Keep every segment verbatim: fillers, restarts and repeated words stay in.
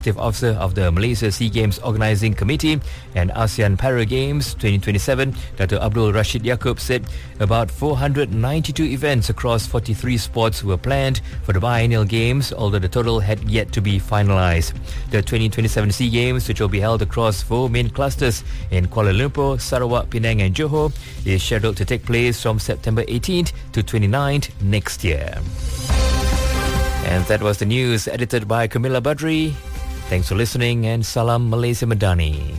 Officer of the Malaysia SEA Games Organising Committee and ASEAN Para Games twenty twenty-seven, Doctor Abdul Rashid Yaakob said about four hundred ninety-two events across forty-three sports were planned for the biennial games, although the total had yet to be finalised. The twenty twenty-seven SEA Games, which will be held across four main clusters in Kuala Lumpur, Sarawak, Penang and Johor, is scheduled to take place from September eighteenth to twenty-ninth next year. And that was the news, edited by Camilla Badri. Thanks for listening and Salam Malaysia Madani.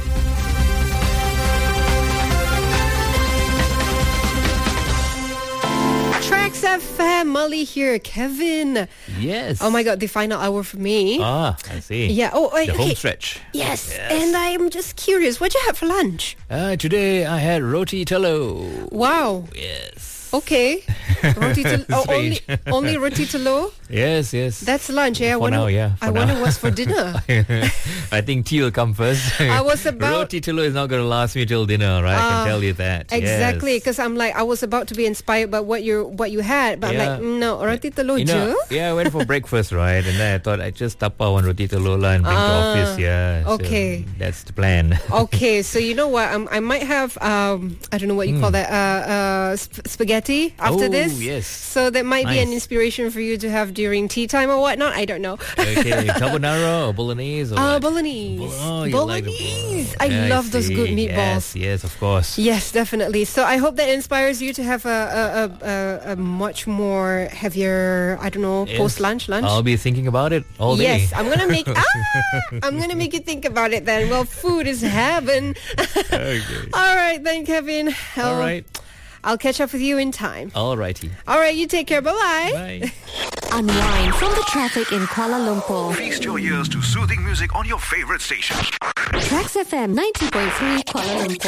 Tracks F M, Molly here. Kevin. Yes. Oh my God, the final hour for me. Ah, I see. Yeah. Oh, the okay. home stretch. Yes. Yes. And I'm just curious, what did you have for lunch? Uh, today I had roti telur. Wow. Yes. Okay. Roti telur. Oh, only, only roti telur? Yes, yes. That's lunch, yeah. I For wonder, now, yeah. I For wonder now. what's for dinner. I think tea will come first. I was about... Roti telur is not going to last me till dinner, right? I Uh, can tell you that. Exactly, Yes. because I'm like, I was about to be inspired by what you what you had, but Yeah. I'm like, mm, no, roti telur You know, je. yeah, I went for breakfast, right? And then I thought I'd just tap out one roti telur lah and bring to Ah, office. Yeah. So okay. that's the plan. Okay, so you know what? Um, I might have, um, I don't know what you call that, uh, uh, sp- spaghetti after Hmm. Oh, this. yes. So that might be an Nice. inspiration for you to have during tea time or whatnot. I don't know. Okay, carbonara or bolognese? Or Uh, what? bolognese. Oh, you like the bolognese. bolo- I Yeah, love those see. good meatballs. Yes, yes, of course. Yes, definitely. So I hope that inspires you to have a a, a, a, a much more heavier, I don't know, Yes. post lunch lunch. I'll be thinking about it all day. Yes, I'm gonna make. ah, I'm gonna make you think about it then. Well, food is heaven. Okay. All right then, Kevin. All I'll- right. I'll catch up with you in time. Alrighty. All right, you take care. Bye-bye. Bye. Unwind from the traffic in Kuala Lumpur. Feast your ears to soothing music on your favorite station. Tracks F M ninety point three Kuala Lumpur.